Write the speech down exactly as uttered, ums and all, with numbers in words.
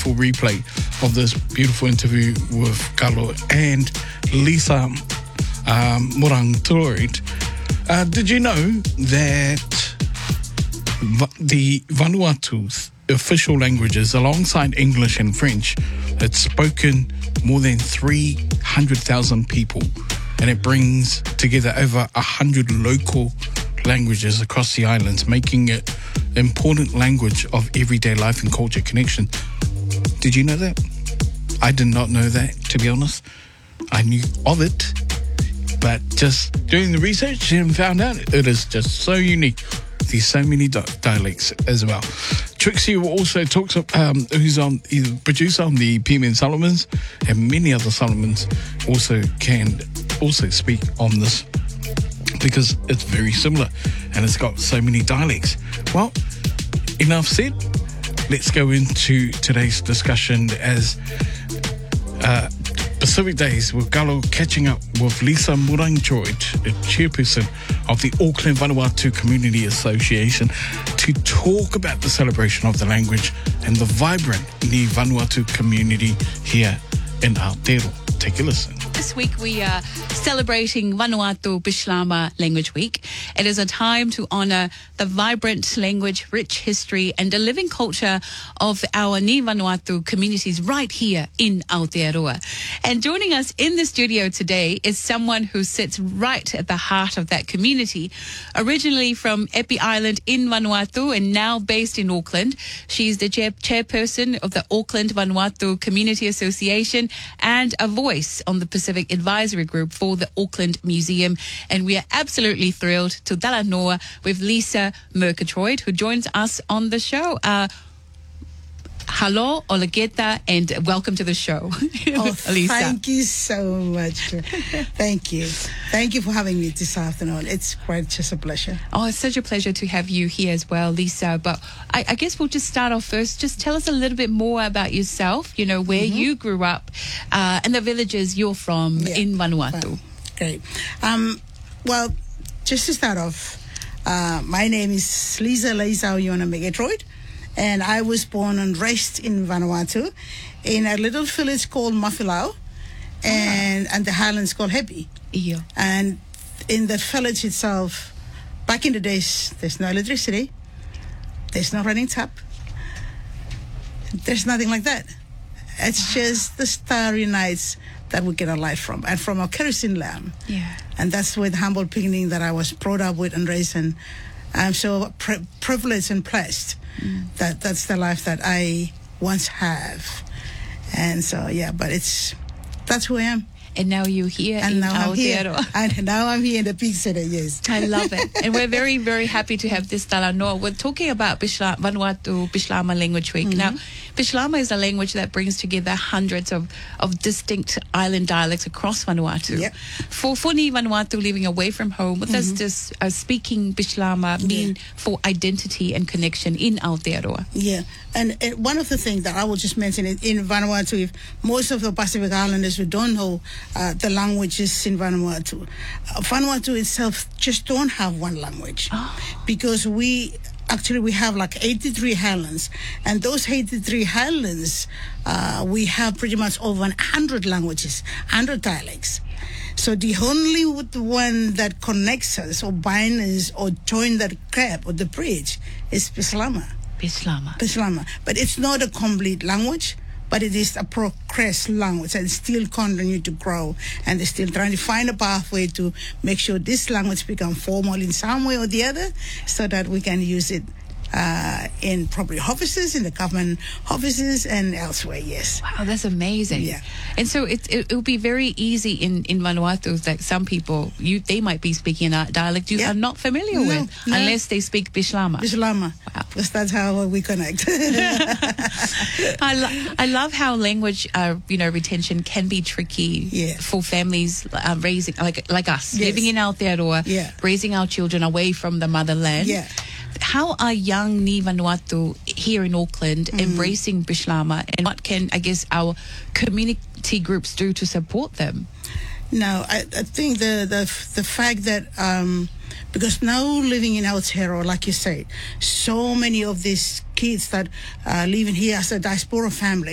beautiful replay of this beautiful interview with Carlo and Lisa um, Murang-Troid. Uh, did you know that the Vanuatu's official languages, alongside English and French, it's spoken more than three hundred thousand people, and it brings together over one hundred local languages across the islands, making it an important language of everyday life and culture connection. Did you know that? I did not know that, to be honest. I knew of it, but just doing the research and found out it is just so unique. There's so many di- dialects as well. Trixie also talks up, um, who's on, he's a producer on the P M N Solomons, and many other Solomons also can also speak on this because it's very similar and it's got so many dialects. Well, enough said. Let's go into today's discussion as uh, Pacific Days with Carlo catching up with Lisa Murang-Troid, the chairperson of the Auckland Vanuatu Community Association, to talk about the celebration of the language and the vibrant Ni Vanuatu community here in Aotearoa. Take a listen. This week we are celebrating Vanuatu Bislama Language Week. It is a time to honour the vibrant language, rich history and the living culture of our Ni Vanuatu communities right here in Aotearoa. And joining us in the studio today is someone who sits right at the heart of that community. Originally from Epi Island in Vanuatu and now based in Auckland, she's the chair- chairperson of the Auckland Vanuatu Community Association and a voice on the Pacific Advisory Group for the Auckland Museum. And we are absolutely thrilled to tala noa with Lisa Murang-Troid, who joins us on the show. Uh, Hello, Olegeta, and welcome to the show. Oh, Lisa. Thank you so much. Thank you. Thank you for having me this afternoon. It's quite just a pleasure. Oh, it's such a pleasure to have you here as well, Lisa. But I, I guess we'll just start off first. Just tell us a little bit more about yourself, you know, where mm-hmm. you grew up uh, and the villages you're from yeah. in Vanuatu. Great. Um, well, just to start off, uh, my name is Lisa Leisau Yona Murang-Troid. And I was born and raised in Vanuatu in a little village called Mafilau and, and the highlands called Hepi. Yeah. And in that village itself, back in the days, there's no electricity, there's no running tap, there's nothing like that. It's just the starry nights that we get our life from, and from a kerosene lamp. Yeah. And that's with humble beginning that I was brought up with and raised in. I'm so pri- privileged and blessed mm. that that's the life that I once have. And so, yeah, but it's, that's who I am. And now you're here and in now I'm here. Aotearoa. And now I'm here in the big city, yes. I love it. And we're very, very happy to have this tala noa. We're talking about Bishla, Vanuatu Bislama Language Week. Mm-hmm. Now, Bislama is a language that brings together hundreds of, of distinct island dialects across Vanuatu. Yep. For, for Ni Vanuatu living away from home, what does mm-hmm. this uh, speaking Bislama mean yeah. for identity and connection in Aotearoa? Yeah. And, and one of the things that I will just mention in, in Vanuatu, if most of the Pacific Islanders who don't know uh, the languages in Vanuatu, uh, Vanuatu itself just don't have one language oh. because we actually we have like eighty-three highlands, and those eighty-three highlands uh, we have pretty much over one hundred languages, one hundred dialects. So the only one that connects us or binds us or join that gap or the bridge is Bislama. Bislama. Bislama. But it's not a complete language, but it is a progress language and still continue to grow. And they're still trying to find a pathway to make sure this language become formal in some way or the other so that we can use it uh, in probably offices, in the government offices and elsewhere, yes. Wow, that's amazing. Yeah. And so it it will be very easy in, in Vanuatu that some people, you they might be speaking a dialect you yeah. are not familiar no, with no. unless they speak Bislama. Bislama. Wow. Because that's how we connect. I, lo- I love how language, uh, you know, retention can be tricky yeah. for families uh, raising, like like us, yes. living in Aotearoa, yeah. raising our children away from the motherland. Yeah. How are young Ni Vanuatu here in Auckland mm. embracing Bislama, and what can, I guess, our community groups do to support them? No, I, I think the, the the fact that um, because now living in Aotearoa, like you said, so many of these kids that uh, living here as a diaspora family